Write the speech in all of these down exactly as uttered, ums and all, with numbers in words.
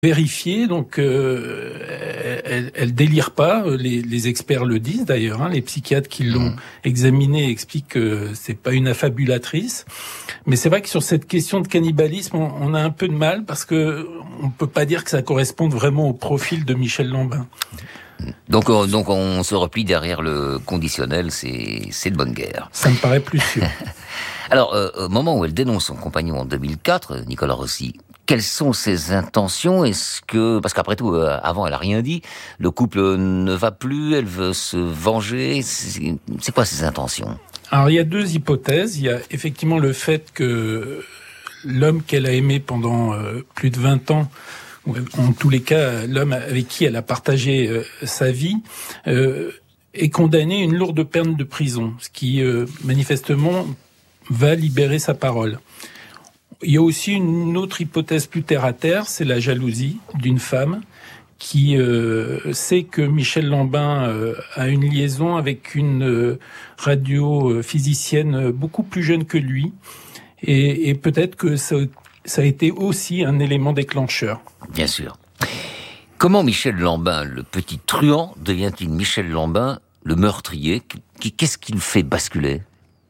vérifiée, donc euh, elle, elle délire pas. Les, les experts le disent d'ailleurs. Hein, les psychiatres qui l'ont mmh. examinée expliquent que c'est pas une affabulatrice. Mais c'est vrai que sur cette question de cannibalisme, on, on a un peu de mal parce que on peut pas dire que ça corresponde vraiment au profil de Michel Lambin. Donc, on, donc on se replie derrière le conditionnel, c'est, c'est de bonne guerre. Ça me paraît plus sûr. Alors, euh, au moment où elle dénonce son compagnon en deux mille quatre, Nicolas Rossi, quelles sont ses intentions? Est-ce que, parce qu'après tout, euh, avant elle a rien dit, le couple ne va plus, elle veut se venger, c'est, c'est quoi ses intentions? Alors il y a deux hypothèses. Il y a effectivement le fait que l'homme qu'elle a aimé pendant euh, plus de vingt ans, en tous les cas l'homme avec qui elle a partagé euh, sa vie, euh, est condamné à une lourde peine de prison, ce qui euh, manifestement va libérer sa parole. Il y a aussi une autre hypothèse plus terre à terre, c'est la jalousie d'une femme qui euh, sait que Michel Lambin euh, a une liaison avec une euh, radiophysicienne beaucoup plus jeune que lui, et, et peut-être que ça, ça a été aussi un élément déclencheur. Bien sûr. Comment Michel Lambin, le petit truand, devient-il Michel Lambin, le meurtrier? Qu'est-ce qui le fait basculer?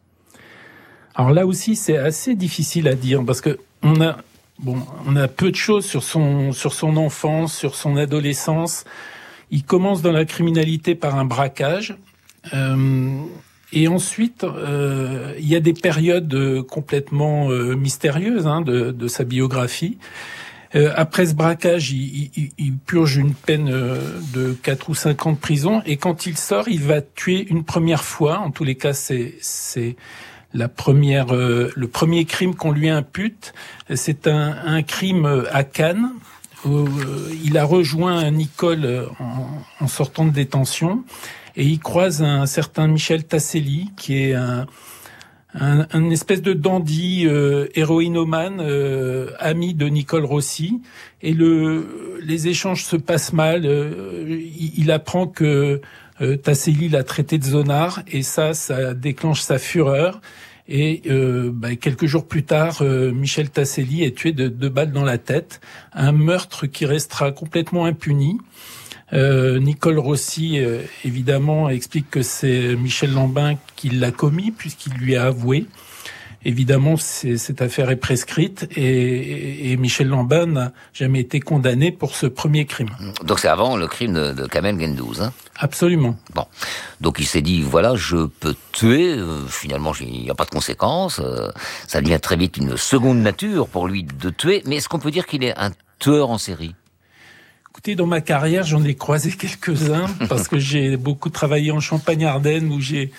Alors là aussi, c'est assez difficile à dire parce que on a bon, on a peu de choses sur son sur son enfance, sur son adolescence. Il commence dans la criminalité par un braquage, euh, et ensuite euh, il y a des périodes complètement euh, mystérieuses hein, de, de sa biographie. Euh, après ce braquage, il, il, il purge une peine de quatre ou cinq ans de prison, et quand il sort, il va tuer une première fois. En tous les cas, c'est c'est La première, euh, le premier crime qu'on lui impute, c'est un, un crime à Cannes, où euh, il a rejoint Nicole en, en sortant de détention, et il croise un certain Michel Tasselli, qui est un, un, un espèce de dandy euh, héroïnomane, euh, ami de Nicole Rossi, et le, les échanges se passent mal. Euh, il, il apprend que Euh, Tasselli l'a traité de zonard, et ça, ça déclenche sa fureur. Et euh, bah, quelques jours plus tard, euh, Michel Tasselli est tué de deux balles dans la tête. Un meurtre qui restera complètement impuni. Euh, Nicole Rossi, euh, évidemment, explique que c'est Michel Lambin qui l'a commis, puisqu'il lui a avoué. Évidemment, c'est, cette affaire est prescrite, et, et Michel Lambin n'a jamais été condamné pour ce premier crime. Donc c'est avant le crime de, de Kamel Gendouzi, hein? Absolument. Bon, donc il s'est dit, voilà, je peux tuer, euh, finalement il n'y a pas de conséquences, euh, ça devient très vite une seconde nature pour lui de tuer, mais est-ce qu'on peut dire qu'il est un tueur en série? Écoutez, dans ma carrière, j'en ai croisé quelques-uns, parce que j'ai beaucoup travaillé en Champagne-Ardenne, où j'ai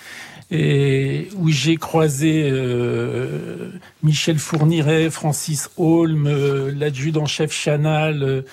et où j'ai croisé euh, Michel Fourniret, Francis Holm, euh, l'adjudant-chef Chanal,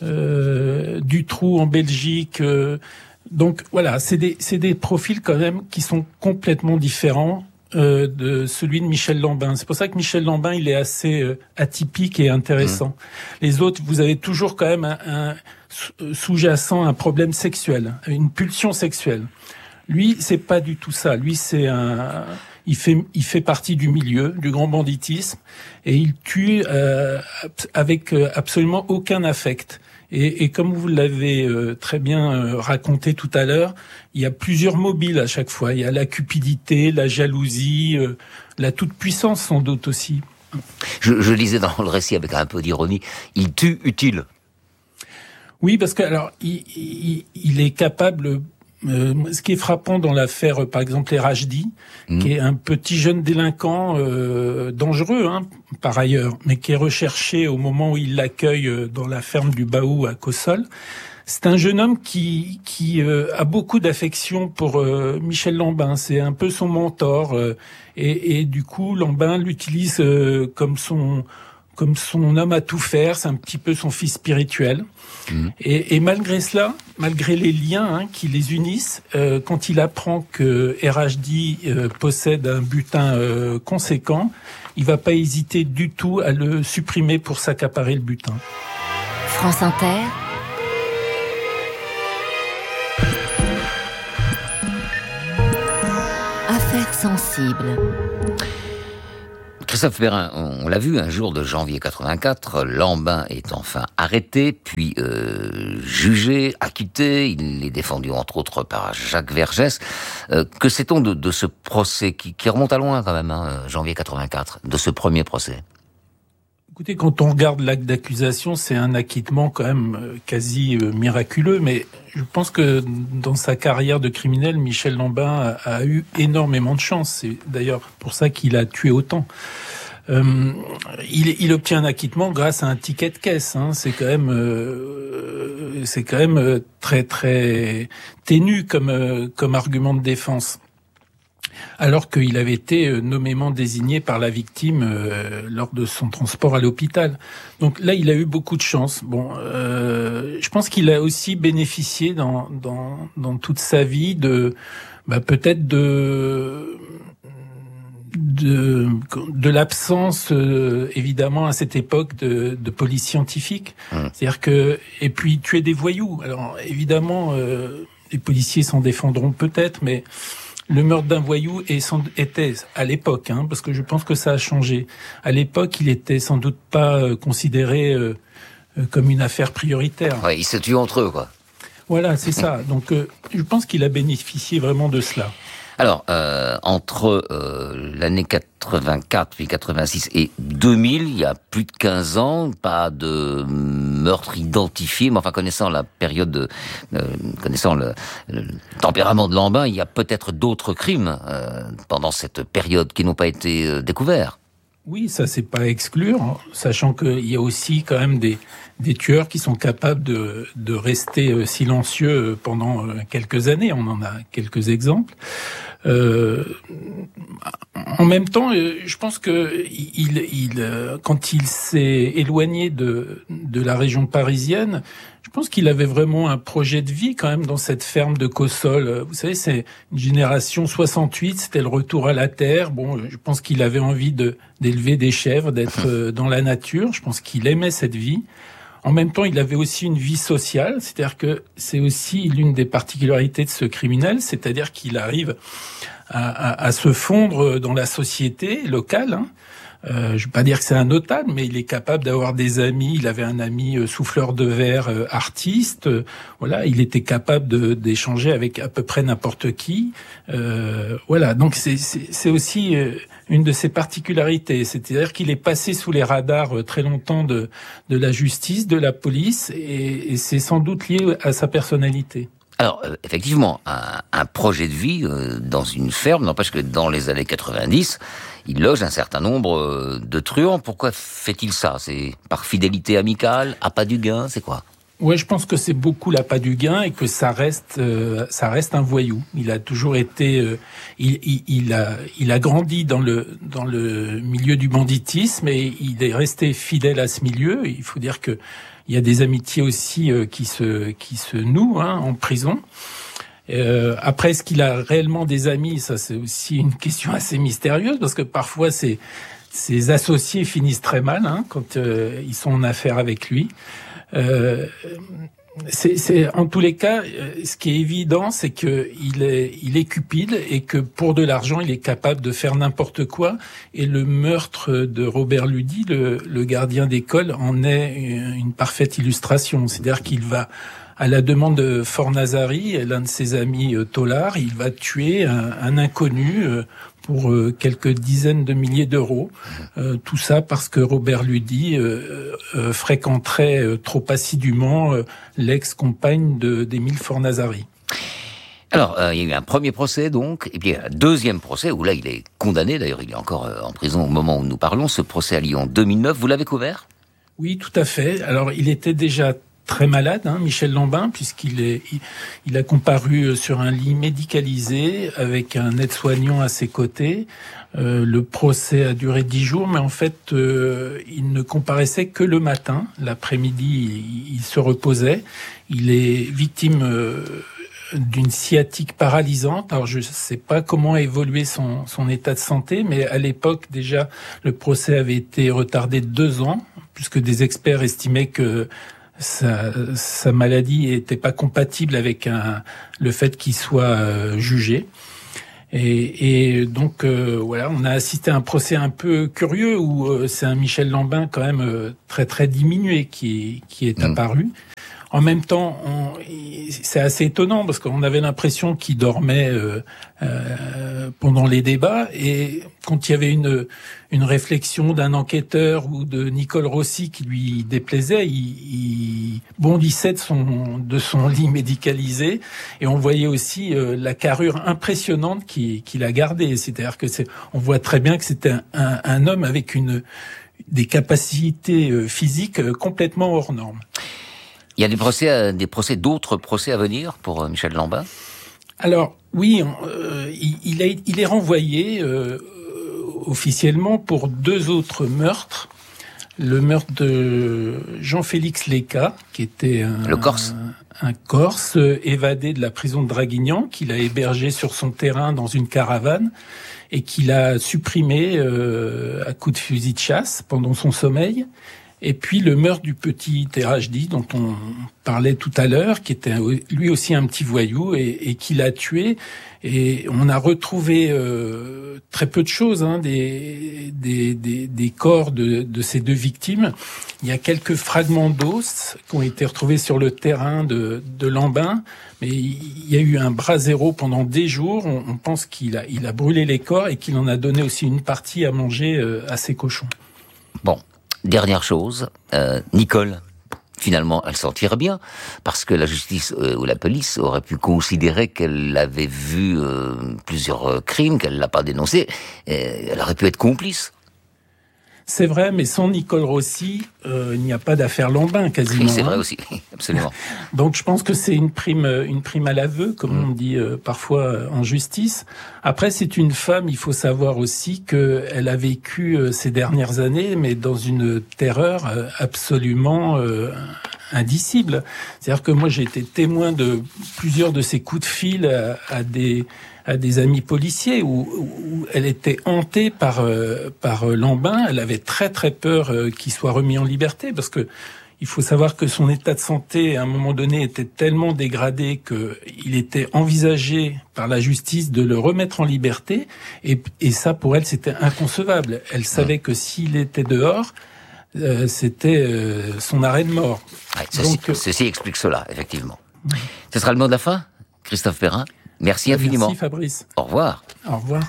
euh, Dutroux en Belgique. Euh, donc voilà, c'est des, c'est des profils quand même qui sont complètement différents euh, de celui de Michel Lambin. C'est pour ça que Michel Lambin, il est assez euh, atypique et intéressant. Mmh. Les autres, vous avez toujours quand même un, un sous-jacent, un problème sexuel, une pulsion sexuelle. Lui, c'est pas du tout ça. Lui, c'est un, il fait, il fait partie du milieu, du grand banditisme, et il tue euh, avec absolument aucun affect. Et, et comme vous l'avez euh, très bien euh, raconté tout à l'heure, il y a plusieurs mobiles à chaque fois. Il y a la cupidité, la jalousie, euh, la toute-puissance sans doute aussi. Je, je lisais dans le récit avec un peu d'ironie, il tue utile. Oui, parce que alors, il, il, il est capable. Euh, ce qui est frappant dans l'affaire, euh, par exemple, Erajdi, mmh. qui est un petit jeune délinquant euh, dangereux, hein, par ailleurs, mais qui est recherché au moment où il l'accueille euh, dans la ferme du Baou à Cossol. C'est un jeune homme qui qui euh, a beaucoup d'affection pour euh, Michel Lambin. C'est un peu son mentor, euh, et, et du coup, Lambin l'utilise euh, comme son comme son homme à tout faire. C'est un petit peu son fils spirituel. Mmh. Et, et malgré cela, malgré les liens hein, qui les unissent, euh, quand il apprend que Erajdi euh, possède un butin euh, conséquent, il va pas hésiter du tout à le supprimer pour s'accaparer le butin. France Inter. Affaires sensibles. Christophe Perrin, on l'a vu, un jour de janvier quatre-vingt-quatre, Lambin est enfin arrêté, puis euh, jugé, acquitté. Il est défendu entre autres par Jacques Vergès. Euh, que sait-on de, de ce procès qui, qui remonte à loin quand même, hein, janvier quatre-vingt-quatre, de ce premier procès? Écoutez, quand on regarde l'acte d'accusation, c'est un acquittement quand même quasi miraculeux, mais je pense que dans sa carrière de criminel, Michel Lambin a, a eu énormément de chance. C'est d'ailleurs pour ça qu'il a tué autant. Euh, il, il obtient un acquittement grâce à un ticket de caisse. Hein. C'est quand même, euh, c'est quand même très très ténu comme euh, comme argument de défense. Alors qu'il avait été nommément désigné par la victime euh, lors de son transport à l'hôpital. Donc là, il a eu beaucoup de chance. Bon, euh, je pense qu'il a aussi bénéficié dans dans dans toute sa vie de bah, peut-être de de de l'absence euh, évidemment à cette époque de, de police scientifique. Mmh. C'est-à-dire que et puis tuer des voyous. Alors évidemment, euh, les policiers s'en défendront peut-être, mais le meurtre d'un voyou est sans, était à l'époque, hein, parce que je pense que ça a changé. À l'époque, il était sans doute pas euh, considéré euh, euh, comme une affaire prioritaire. Ouais, ils se tuent entre eux, quoi. Voilà, c'est ça. Donc, euh, je pense qu'il a bénéficié vraiment de cela. Alors, euh, entre euh, l'année quatre-vingt-quatre puis quatre-vingt-six et deux mille, il y a plus de quinze ans, pas de meurtre identifié, mais enfin connaissant la période, de, euh, connaissant le, le tempérament de Lambin, il y a peut-être d'autres crimes euh, pendant cette période qui n'ont pas été euh, découverts. Oui, ça c'est pas à exclure, hein, sachant qu'il y a aussi quand même des, des tueurs qui sont capables de, de rester silencieux pendant quelques années. On en a quelques exemples. Euh, en même temps, je pense que il, il, quand il s'est éloigné de, de la région parisienne, je pense qu'il avait vraiment un projet de vie quand même dans cette ferme de Cossol. Vous savez, c'est une génération soixante-huit, c'était le retour à la terre. Bon, je pense qu'il avait envie de d'élever des chèvres, d'être dans la nature. Je pense qu'il aimait cette vie. En même temps, il avait aussi une vie sociale, c'est-à-dire que c'est aussi l'une des particularités de ce criminel, c'est-à-dire qu'il arrive à, à, à se fondre dans la société locale. Hein. Euh, je veux pas dire que c'est un notable, mais il est capable d'avoir des amis. Il avait un ami euh, souffleur de verre, euh, artiste. Euh, voilà, il était capable de, d'échanger avec à peu près n'importe qui. Euh, voilà, donc c'est, c'est, c'est aussi euh, une de ses particularités. C'est-à-dire qu'il est passé sous les radars euh, très longtemps de, de la justice, de la police, et, et c'est sans doute lié à sa personnalité. Alors, euh, effectivement, un, un projet de vie euh, dans une ferme, n'empêche que dans les années quatre-vingt-dix, il loge un certain nombre euh, de truands. Pourquoi fait-il ça? C'est par fidélité amicale, appât du gain, c'est quoi? Ouais, je pense que c'est beaucoup l'appât du gain et que ça reste, euh, ça reste un voyou. Il a toujours été, euh, il, il, il a, il a grandi dans le dans le milieu du banditisme et il est resté fidèle à ce milieu. Il faut dire que il y a des amitiés aussi euh, qui se qui se nouent hein, en prison. Euh, après, est-ce qu'il a réellement des amis? Ça, c'est aussi une question assez mystérieuse parce que parfois, ses, ses associés finissent très mal hein, quand euh, ils sont en affaire avec lui. Euh, c'est, c'est en tous les cas, ce qui est évident, c'est que il est, il est cupide et que pour de l'argent, il est capable de faire n'importe quoi. Et le meurtre de Robert Ludy, le, le gardien d'école, en est une, une parfaite illustration. C'est-à-dire qu'il va à la demande de Fornazari, l'un de ses amis euh, Tollard, il va tuer un, un inconnu euh, pour euh, quelques dizaines de milliers d'euros. Euh, tout ça parce que Robert Ludy euh, euh, fréquenterait euh, trop assidûment euh, l'ex-compagne de, d'Émile Fornazari. Alors, euh, il y a eu un premier procès, donc, et puis un deuxième procès, où là, il est condamné, d'ailleurs, il est encore euh, en prison au moment où nous parlons. Ce procès a lieu en deux mille neuf, vous l'avez couvert? Oui, tout à fait. Alors, il était déjà très malade, hein, Michel Lambin, puisqu'il est, il, il a comparu sur un lit médicalisé avec un aide-soignant à ses côtés. Euh, le procès a duré dix jours, mais en fait, euh, il ne comparaissait que le matin. L'après-midi, il, il se reposait. Il est victime euh, d'une sciatique paralysante. Alors, je ne sais pas comment a évolué son, son état de santé, mais à l'époque, déjà, le procès avait été retardé de deux ans, puisque des experts estimaient que Sa, sa maladie était pas compatible avec un, le fait qu'il soit euh, jugé. Et, et donc euh, voilà, on a assisté à un procès un peu curieux où euh, c'est un Michel Lambin quand même euh, très très diminué qui qui est mmh. apparu. En même temps, on, c'est assez étonnant parce qu'on avait l'impression qu'il dormait euh, euh, pendant les débats, et quand il y avait une une réflexion d'un enquêteur ou de Nicole Rossi qui lui déplaisait, il, il bondissait de son de son lit médicalisé, et on voyait aussi euh, la carrure impressionnante qu'il, qu'il a gardée. C'est-à-dire que c'est, on voit très bien que c'était un, un, un homme avec une des capacités physiques complètement hors normes. Il y a des procès, des procès, d'autres procès à venir pour Michel Lambin ? Alors oui, euh, il, il, est, il est renvoyé euh, officiellement pour deux autres meurtres. Le meurtre de Jean-Félix Léca, qui était un, le Corse. un, un Corse évadé de la prison de Draguignan, qu'il a hébergé sur son terrain dans une caravane et qu'il a supprimé euh, à coups de fusil de chasse pendant son sommeil. Et puis le meurtre du petit Terajdi, dont on parlait tout à l'heure, qui était lui aussi un petit voyou et, et qui l'a tué. Et on a retrouvé euh, très peu de choses, hein, des, des, des, des corps de, de ces deux victimes. Il y a quelques fragments d'os qui ont été retrouvés sur le terrain de, de Lambin, mais il y a eu un brasero pendant des jours. On, on pense qu'il a, il a brûlé les corps et qu'il en a donné aussi une partie à manger euh, à ses cochons. Bon. Dernière chose, euh, Nicole, finalement, elle s'en tire bien, parce que la justice euh, ou la police aurait pu considérer qu'elle avait vu euh, plusieurs euh, crimes, qu'elle l'a pas dénoncé, et elle aurait pu être complice. C'est vrai, mais sans Nicole Rossi, euh, il n'y a pas d'affaire Lambin, quasiment. Oui, c'est vrai hein. aussi, absolument. Donc je pense que c'est une prime, une prime à l'aveu, comme mmh. on dit euh, parfois en justice. Après, c'est une femme, il faut savoir aussi qu'elle a vécu euh, ces dernières années, mais dans une terreur euh, absolument euh, indicible. C'est-à-dire que moi, j'ai été témoin de plusieurs de ces coups de fil à, à des... à des amis policiers où, où elle était hantée par euh, par Lambin. Elle avait très très peur euh, qu'il soit remis en liberté, parce que il faut savoir que son état de santé à un moment donné était tellement dégradé que il était envisagé par la justice de le remettre en liberté, et, et ça pour elle c'était inconcevable. Elle savait que s'il était dehors, euh, c'était euh, son arrêt de mort. Ouais, ceci, Donc, ceci explique cela, effectivement. Ouais. Ce sera le mot de la fin, Christophe Perrin. Merci infiniment. Merci Fabrice. Au revoir. Au revoir.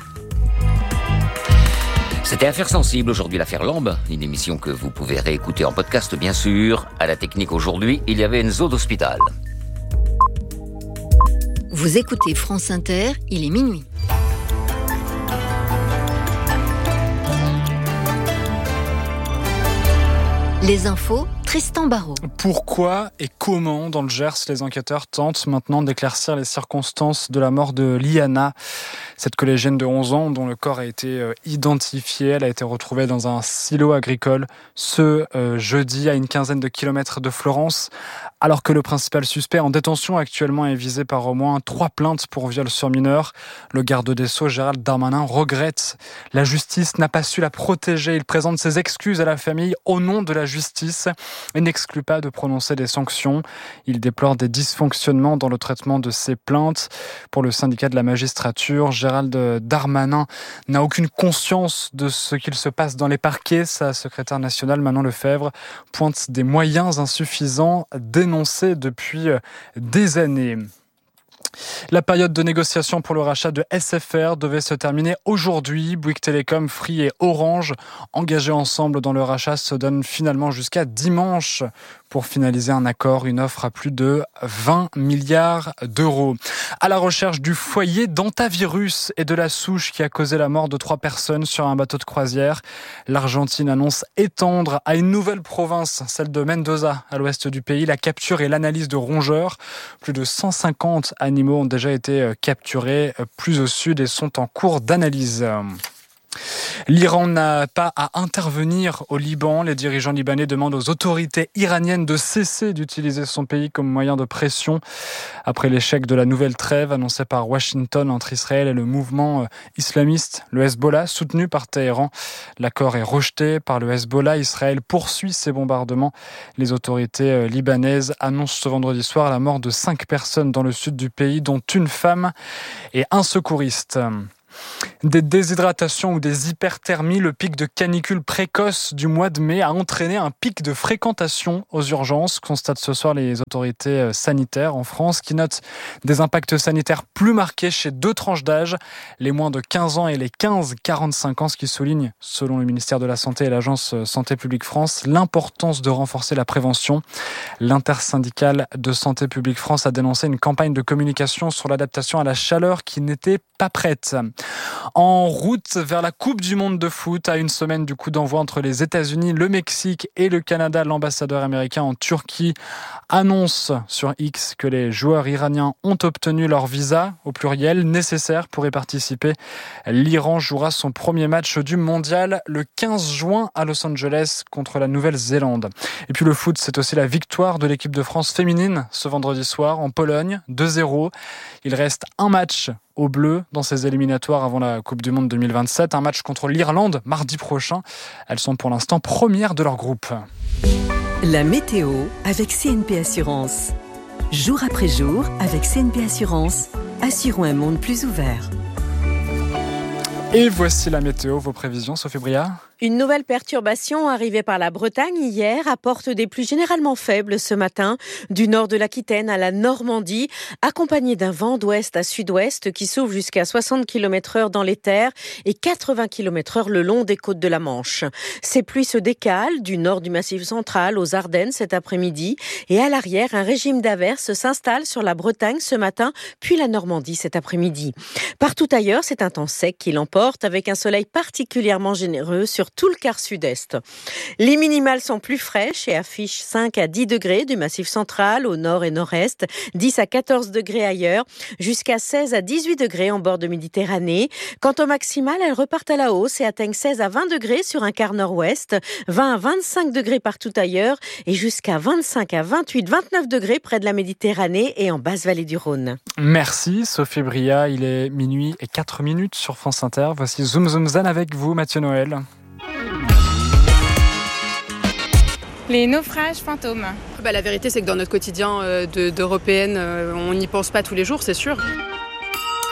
C'était Affaires sensibles, aujourd'hui l'affaire Lambe, une émission que vous pouvez réécouter en podcast bien sûr. À la technique aujourd'hui, il y avait Enzo d'Hospital. Vous écoutez France Inter, il est minuit. Les infos, Tristan Barraud. Pourquoi et comment, dans le Gers, les enquêteurs tentent maintenant d'éclaircir les circonstances de la mort de Liana, cette collégienne de onze ans dont le corps a été identifié. Elle a été retrouvée dans un silo agricole ce euh, jeudi à une quinzaine de kilomètres de Florence, alors que le principal suspect en détention actuellement est visé par au moins trois plaintes pour viol sur mineur. Le garde des Sceaux, Gérald Darmanin, regrette. La justice n'a pas su la protéger. Il présente ses excuses à la famille au nom de la justice et n'exclut pas de prononcer des sanctions. Il déplore des dysfonctionnements dans le traitement de ces plaintes. Pour le syndicat de la magistrature, Gérald Darmanin n'a aucune conscience de ce qu'il se passe dans les parquets. Sa secrétaire nationale, Manon Lefebvre, pointe des moyens insuffisants dénoncés depuis des années. La période de négociation pour le rachat de S F R devait se terminer aujourd'hui. Bouygues Telecom, Free et Orange, engagés ensemble dans le rachat, se donnent finalement jusqu'à dimanche pour finaliser un accord, une offre à plus de vingt milliards d'euros. À la recherche du foyer d'hantavirus et de la souche qui a causé la mort de trois personnes sur un bateau de croisière, l'Argentine annonce étendre à une nouvelle province, celle de Mendoza, à l'ouest du pays, la capture et l'analyse de rongeurs. Plus de cent cinquante animaux ont déjà été capturés plus au sud et sont en cours d'analyse. L'Iran n'a pas à intervenir au Liban. Les dirigeants libanais demandent aux autorités iraniennes de cesser d'utiliser son pays comme moyen de pression après l'échec de la nouvelle trêve annoncée par Washington entre Israël et le mouvement islamiste, le Hezbollah, soutenu par Téhéran. L'accord est rejeté par le Hezbollah. Israël poursuit ses bombardements. Les autorités libanaises annoncent ce vendredi soir la mort de cinq personnes dans le sud du pays, dont une femme et un secouriste. Des déshydratations ou des hyperthermies, le pic de canicule précoce du mois de mai a entraîné un pic de fréquentation aux urgences, constatent ce soir les autorités sanitaires en France, qui notent des impacts sanitaires plus marqués chez deux tranches d'âge, les moins de quinze ans et les quinze à quarante-cinq ans, ce qui souligne, selon le ministère de la Santé et l'agence Santé publique France, l'importance de renforcer la prévention. L'intersyndicale de Santé publique France a dénoncé une campagne de communication sur l'adaptation à la chaleur qui n'était pas prête. En route vers la Coupe du Monde de foot, à une semaine du coup d'envoi entre les États-Unis, le Mexique et le Canada, l'ambassadeur américain en Turquie annonce sur X que les joueurs iraniens ont obtenu leur visa, au pluriel, nécessaire pour y participer. L'Iran jouera son premier match du mondial le quinze juin à Los Angeles contre la Nouvelle-Zélande. Et puis le foot, c'est aussi la victoire de l'équipe de France féminine ce vendredi soir en Pologne, deux zéro. Il reste un match aux Bleus dans ces éliminatoires avant la Coupe du Monde deux mille vingt-sept. Un match contre l'Irlande mardi prochain. Elles sont pour l'instant premières de leur groupe. La météo avec C N P Assurance. Jour après jour, avec C N P Assurance, assurons un monde plus ouvert. Et voici la météo, vos prévisions, Sophie Bria. Une nouvelle perturbation arrivée par la Bretagne hier apporte des pluies généralement faibles ce matin, du nord de l'Aquitaine à la Normandie, accompagnée d'un vent d'ouest à sud-ouest qui souffle jusqu'à soixante kilomètres heure dans les terres et quatre-vingts kilomètres heure le long des côtes de la Manche. Ces pluies se décalent du nord du Massif central aux Ardennes cet après-midi et à l'arrière, un régime d'averses s'installe sur la Bretagne ce matin, puis la Normandie cet après-midi. Partout ailleurs, c'est un temps sec qui l'emporte avec un soleil particulièrement généreux sur tout le quart sud-est. Les minimales sont plus fraîches et affichent cinq à dix degrés du Massif central au nord et nord-est, dix à quatorze degrés ailleurs, jusqu'à seize à dix-huit degrés en bord de Méditerranée. Quant aux maximales, elles repartent à la hausse et atteignent seize à vingt degrés sur un quart nord-ouest, vingt à vingt-cinq degrés partout ailleurs et jusqu'à vingt-cinq à vingt-huit, vingt-neuf degrés près de la Méditerranée et en basse vallée du Rhône. Merci Sophie Bria, il est minuit et quatre minutes sur France Inter. Voici Zoom Zoom Zen avec vous, Mathieu Noël. Les naufrages fantômes. Bah, la vérité, c'est que dans notre quotidien euh, de, d'Européenne, euh, on n'y pense pas tous les jours, c'est sûr.